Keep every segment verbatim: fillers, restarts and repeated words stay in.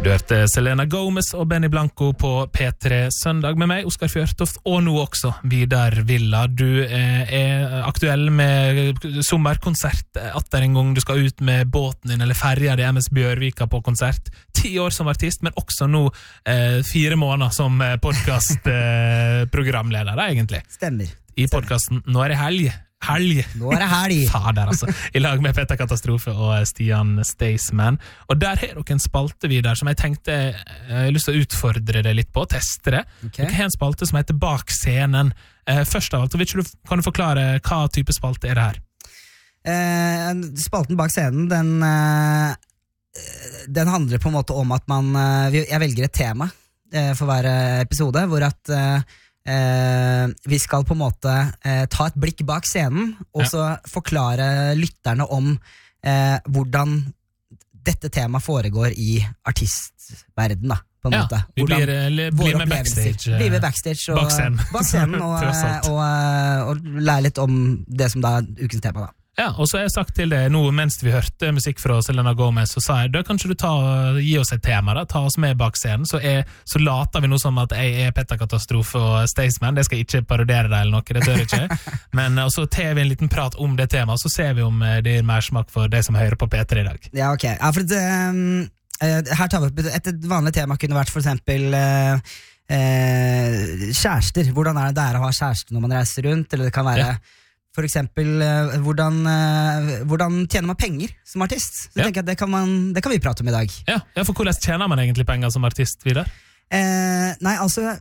Du hørte Selena Gomez og Benny Blanco på P tre Søndag med meg, Oskar Fjørtoft, og nå også Vidar Villa. Du eh, er aktuell med sommerkonsert atter en gang. Du skal ut med båten din eller ferja di M S Bjørvika på konsert. Ti år som artist, men også nå eh, fire måneder som podcast eh, programleder, da, egentlig. Stemmer. I podcasten Nå er det helg. Helg. Nå er det helg. Fader, altså. I lag med Petter Katastrofe og Stian Staysman. Og der har dere en spalte, Vidar, som jeg tenkte jeg har lyst til å utfordre deg litt på, teste det. Okay. Dere har en spalte som heter Bak scenen. Eh, først av alt, så vil ikke du, kan du forklare hva type spalte er det her? Eh, spalten Bak scenen, den, eh, den handler på en måte om at man, eh, jeg velger et tema eh, for hver episode, hvor at eh, Eh, vi skal på en måte eh, ta et blikk bak scenen og så ja. forklare lytterne om eh, hvordan dette temaet foregår i artistverden, da, på en ja, måte. Vi hvordan, blir, blir med backstage, blir med backstage og, bak scenen, bak scenen og, og, og, og lære litt om det som da er ukens tema, da. Ja, og så har jeg sagt til deg nå, mens vi hørte musikk fra Selena Gomez, så sa jeg, da kanskje du ta, gi oss et tema da, ta oss med bak scenen, så, er, så later vi noe som at jeg er Petter Katastrofe og Staysman, det skal ikke parodere deg eller noe, det tør jeg ikke, men og så tar vi en liten prat om det temaet, så ser vi om det er mer smak for de som hører på P tre i dag. Ja, ok. Ja, for det, um, her tar vi opp et vanlig tema kunne vært for eksempel uh, uh, kjærester, hvordan er det der å ha kjæreste når man reiser rundt, eller det kan være ja. For eksempel, uh, hvordan, uh, hvordan tjener man penger som artist? Så ja. tenker jeg at det kan, man, det kan vi prate om i dag. Ja, ja, for hvordan tjener man egentlig penger som artist, Vidar? Eh, nei, altså,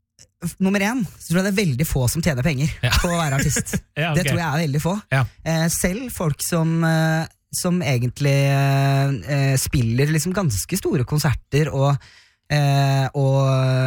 nummer én, så tror jeg det er veldig få som tjener penger ja. på å være artist. ja, okay. Det tror jeg er veldig få. Ja. Eh, selv folk som, uh, som egentlig uh, spiller liksom ganske store konserter og, uh, og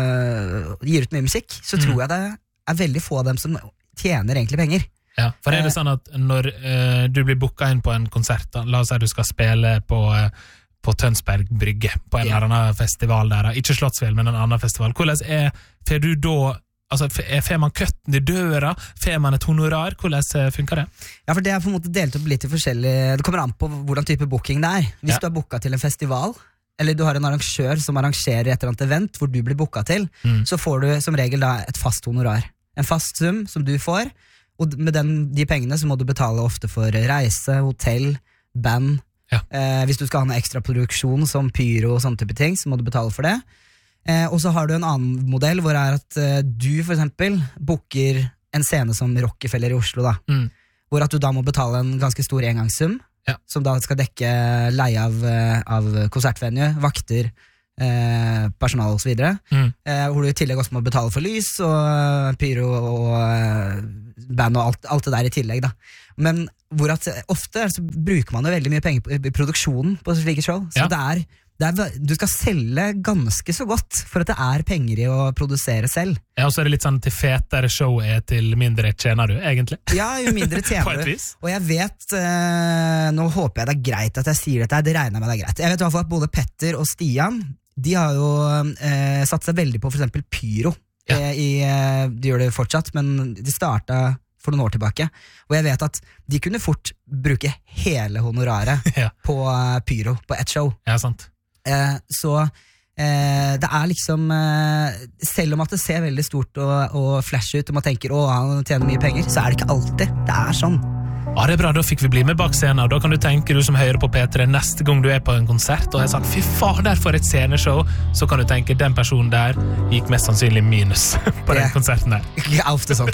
uh, gir ut mye musikk, så mm. tror jeg det er veldig få av dem som tjener egentlig penger. Ja, for er det sånn at når uh, du blir booket inn på en konsert, da, la oss si at du skal spille på, uh, på Tønsberg Brygge, på en ja. eller annen festival der, ikke Slottsfjell, men en annen festival, hvordan er, får du da, altså, får man køtten i døra, får man et honorar, hvordan funker det? Ja, for det er på en måte delt opp litt i forskjellige, det kommer an på hvordan type booking det er. Hvis ja. du er booket til en festival, eller du har en arrangør som arrangerer et eller annet event hvor du blir booket til, mm. så får du som regel da et fast honorar. En fast sum som du får, og med den, de pengene så må du betale ofte for reise, hotell, band. Ja. Eh, hvis du skal ha en ekstra produksjon som pyro og sånne type ting, så må du betale for det. Eh, og så har du en annen modell hvor det er at eh, du for eksempel booker en scene som Rockefeller i Oslo, da. Mm. Hvor at du da må betale en ganske stor engangssum, ja. som da skal dekke leie av, av konsertvenue, vakter, Eh, personal og så videre mm. eh, hvor du i tillegg også må betale for lys og pyro og eh, band og alt, alt det der i tillegg da. Men hvor at ofte så bruker man jo veldig mye penger på, i produksjonen på slike show, så ja. det, er, det er du skal selge ganske så godt for at det er penger i å produsere selv. Ja, og så er det litt sånn til fetere show er til mindre tjener du, egentlig. Ja, jo mindre tjener du. Og jeg vet, eh, nå håper jeg det er greit at jeg sier dette, det regner jeg med det er greit. Jeg vet i hvert fall at både Petter og Stian, de har jo eh, satt seg veldig på for eksempel pyro. Ja. Eh, i, eh, de gjør det fortsatt, men de startet for noen år tilbake. Og jeg vet at de kunne fort bruke hele honoraret ja. på uh, pyro, på ett show. Ja, sant. Eh, så eh, det er liksom, eh, selv om at det ser veldig stort og, og flash ut, og man tenker, å, han tjener mye penger, så er det ikke alltid. Det er sånn. Ja, det er bra, da fikk vi bli med bak scenen, og da kan du tenke, du som hører på P tre, neste gang du er på en konsert, og jeg sa, fy fader for et sceneshow, så kan du tenke, den personen der gikk mest sannsynlig minus på den konserten der. Ja, ofte sånn.